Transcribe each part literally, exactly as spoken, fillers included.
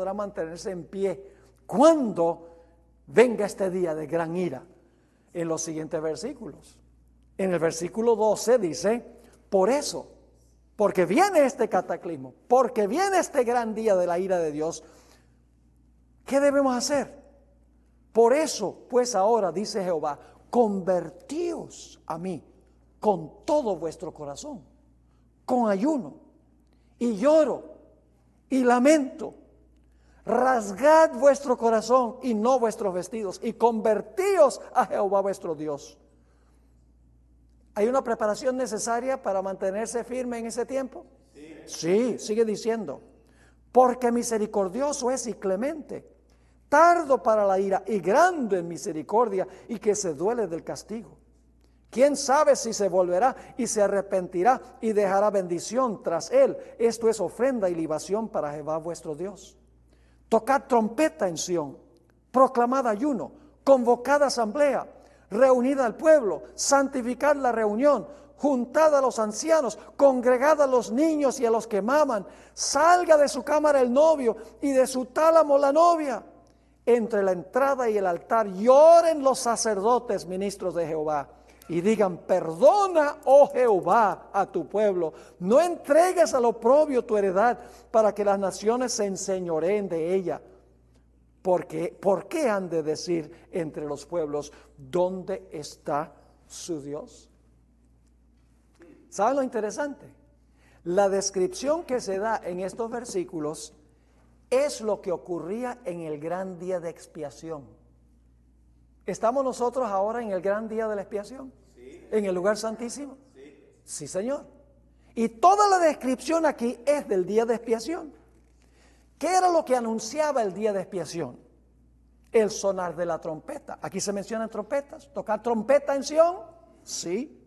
podrá mantenerse en pie cuando venga este día de gran ira. En los siguientes versículos. En el versículo doce dice, por eso, porque viene este cataclismo, porque viene este gran día de la ira de Dios, ¿qué debemos hacer? Por eso, pues ahora, dice Jehová, convertíos a mí con todo vuestro corazón, con ayuno y lloro y lamento. Rasgad vuestro corazón y no vuestros vestidos, y convertíos a Jehová vuestro Dios. ¿Hay una preparación necesaria para mantenerse firme en ese tiempo? Sí, sí, sigue diciendo. Porque misericordioso es y clemente, tardo para la ira y grande en misericordia, y que se duele del castigo. ¿Quién sabe si se volverá y se arrepentirá y dejará bendición tras él? Esto es ofrenda y libación para Jehová vuestro Dios. Tocad trompeta en Sión, proclamad ayuno, convocad asamblea, reunid al pueblo, santificad la reunión, juntad a los ancianos, congregad a los niños y a los que maman, salga de su cámara el novio y de su tálamo la novia. Entre la entrada y el altar lloren los sacerdotes, ministros de Jehová, y digan, perdona, oh Jehová, a tu pueblo. No entregues al oprobio tu heredad, para que las naciones se enseñoreen de ella. Porque, ¿por qué han de decir entre los pueblos, ¿dónde está su Dios? ¿Saben lo interesante? La descripción que se da en estos versículos es lo que ocurría en el gran día de expiación. ¿Estamos nosotros ahora en el gran día de la expiación? Sí. ¿En el lugar santísimo? Sí. Sí, Señor. Y toda la descripción aquí es del día de expiación. ¿Qué era lo que anunciaba el día de expiación? El sonar de la trompeta. Aquí se mencionan trompetas. ¿Tocar trompeta en Sión? Sí.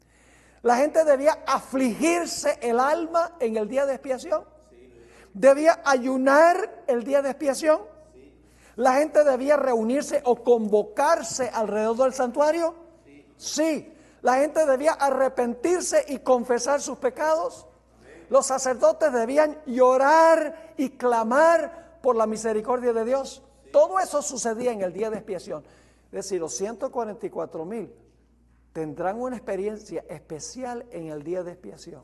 La gente debía afligirse el alma en el día de expiación. Sí. Debía ayunar el día de expiación. ¿La gente debía reunirse o convocarse alrededor del santuario? Sí. Sí. ¿La gente debía arrepentirse y confesar sus pecados? Amén. ¿Los sacerdotes debían llorar y clamar por la misericordia de Dios? Sí. Todo eso sucedía en el día de expiación. Es decir, los ciento cuarenta y cuatro mil tendrán una experiencia especial en el día de expiación.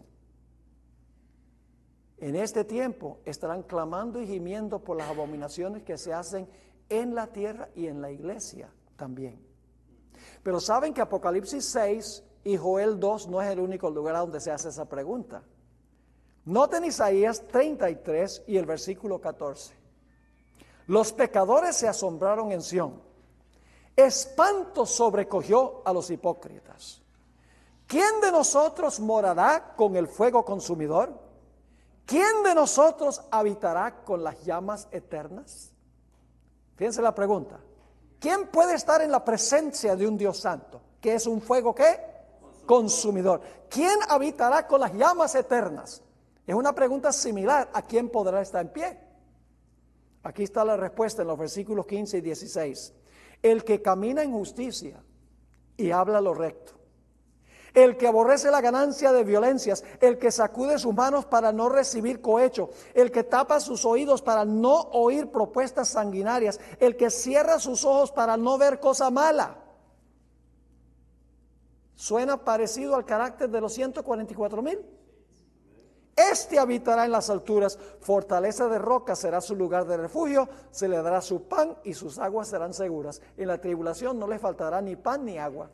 En este tiempo estarán clamando y gimiendo por las abominaciones que se hacen en la tierra y en la iglesia también. Pero saben que Apocalipsis seis y Joel dos no es el único lugar donde se hace esa pregunta. Noten Isaías treinta y tres y el versículo catorce. Los pecadores se asombraron en Sión. Espanto sobrecogió a los hipócritas. ¿Quién de nosotros morará con el fuego consumidor? ¿Quién de nosotros habitará con las llamas eternas? Fíjense la pregunta. ¿Quién puede estar en la presencia de un Dios santo? ¿Qué es un fuego qué? Consumidor. ¿Quién habitará con las llamas eternas? Es una pregunta similar a quién podrá estar en pie. Aquí está la respuesta en los versículos quince y dieciséis. El que camina en justicia y habla lo recto. El que aborrece la ganancia de violencias, el que sacude sus manos para no recibir cohecho, el que tapa sus oídos para no oír propuestas sanguinarias, el que cierra sus ojos para no ver cosa mala. ¿Suena parecido al carácter de los ciento cuarenta y cuatro mil? Este habitará en las alturas, fortaleza de roca será su lugar de refugio, se le dará su pan y sus aguas serán seguras. En la tribulación no le faltará ni pan ni agua.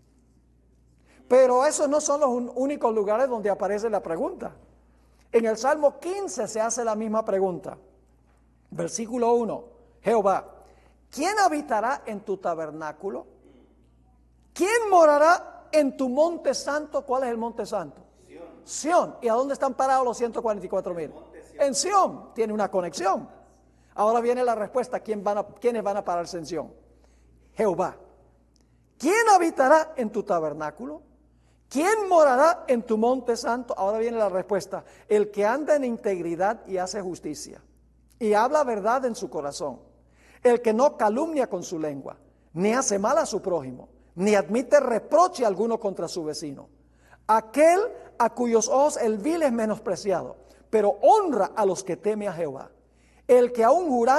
Pero esos no son los únicos lugares donde aparece la pregunta. En el Salmo quince se hace la misma pregunta. Versículo uno. Jehová, ¿quién habitará en tu tabernáculo? ¿Quién morará en tu monte santo? ¿Cuál es el monte santo? Sión. Sión. ¿Y a dónde están parados los ciento cuarenta y cuatro mil? En Sión. Tiene una conexión. Ahora viene la respuesta. ¿Quién van a, ¿Quiénes van a pararse en Sión? Jehová. ¿Quién habitará en tu tabernáculo? ¿Quién morará en tu monte santo? Ahora viene la respuesta. El que anda en integridad y hace justicia, y habla verdad en su corazón. El que no calumnia con su lengua, ni hace mal a su prójimo, ni admite reproche alguno contra su vecino. Aquel a cuyos ojos el vil es menospreciado, pero honra a los que teme a Jehová. el que aún jurando